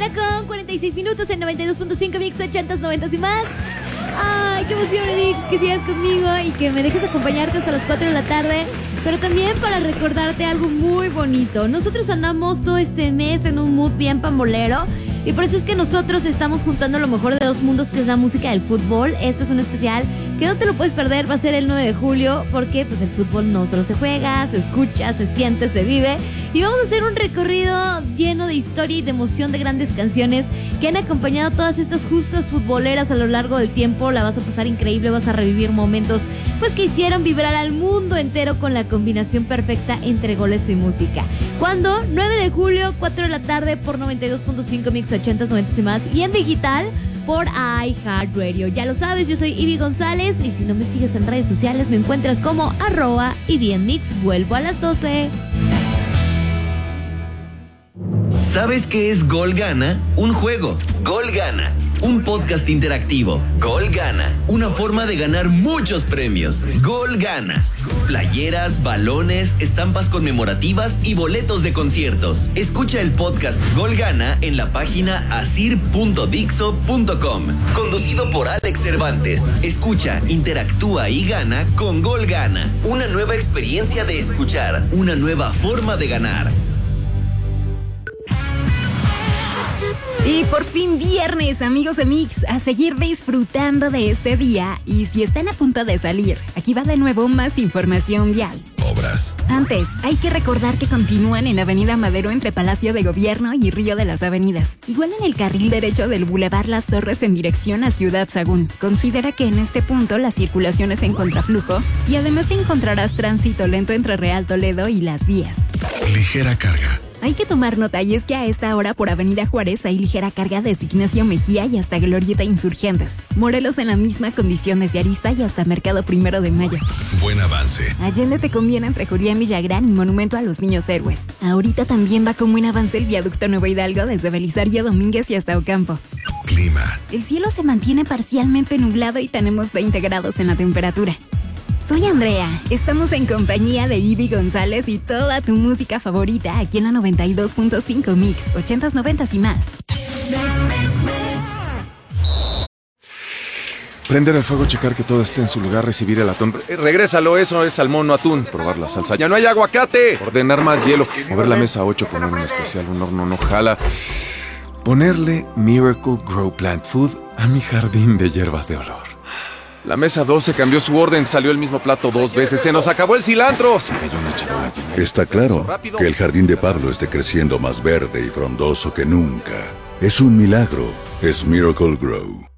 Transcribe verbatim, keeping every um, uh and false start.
mañana con cuarenta y seis minutos en noventa y dos punto cinco Mix ochentas, noventas y más. Ay, qué emoción, Edix, que sigas conmigo y que me dejes acompañarte hasta las cuatro de la tarde. Pero también para recordarte algo muy bonito. Nosotros andamos todo este mes en un mood bien pambolero. Y por eso es que nosotros estamos juntando lo mejor de dos mundos, que es la música del fútbol. Este es un especial que no te lo puedes perder. Va a ser el nueve de julio, porque pues el fútbol no solo se juega, se escucha, se siente, se vive. Y vamos a hacer un recorrido lleno de historia y de emoción, de grandes canciones que han acompañado todas estas justas futboleras a lo largo del tiempo. La vas a pasar increíble, vas a revivir momentos pues que hicieron vibrar al mundo entero con la combinación perfecta entre goles y música. ¿Cuándo? nueve de julio, cuatro de la tarde por noventa y dos punto cinco Mix ochentas, noventas y más. Y en digital por iHeartRadio. Ya lo sabes, yo soy Ivy González. Y si no me sigues en redes sociales, me encuentras como arroba Ivy en Mix. Vuelvo a las doce. ¿Sabes qué es Gol Gana? Un juego. Gol Gana. Un podcast interactivo. Gol Gana. Una forma de ganar muchos premios. Gol Gana. Playeras, balones, estampas conmemorativas y boletos de conciertos. Escucha el podcast Gol Gana en la página asir punto dixo punto com. Conducido por Alex Cervantes. Escucha, interactúa y gana con Gol Gana. Una nueva experiencia de escuchar. Una nueva forma de ganar. Y por fin viernes, amigos de Mix, a seguir disfrutando de este día. Y si están a punto de salir, aquí va de nuevo más información vial. Obras. Antes, hay que recordar que continúan en Avenida Madero entre Palacio de Gobierno y Río de las Avenidas. Igual en el carril derecho del Boulevard Las Torres en dirección a Ciudad Sagún. Considera que en este punto la circulación es en contraflujo y además encontrarás tránsito lento entre Real Toledo y Las Vías. Ligera carga. Hay que tomar nota, y es que a esta hora por Avenida Juárez hay ligera carga desde Ignacio Mejía y hasta Glorieta Insurgentes. Morelos en la misma condición desde Arista y hasta Mercado Primero de Mayo. Buen avance. Allende te conviene entre Julián Villagrán y Monumento a los Niños Héroes. Ahorita también va con buen avance el viaducto Nuevo Hidalgo desde Belisario Domínguez y hasta Ocampo. Clima. El cielo se mantiene parcialmente nublado y tenemos veinte grados en la temperatura. Soy Andrea, estamos en compañía de Ivy González y toda tu música favorita aquí en la noventa y dos punto cinco Mix, ochentas, noventas y más. Prender el fuego, checar que todo esté en su lugar, recibir el atún. Eh, regrésalo, eso es salmón, no atún. Probar la salsa. ¡Ya no hay aguacate! Ordenar más hielo. Mover la mesa a ocho, poner un especial, un horno no jala. Ponerle Miracle Grow Plant Food a mi jardín de hierbas de olor. La mesa doce cambió su orden, salió el mismo plato dos veces, se nos acabó el cilantro. Se cayó una charola llena. Está claro que el jardín de Pablo esté creciendo más verde y frondoso que nunca. Es un milagro, es Miracle Grow.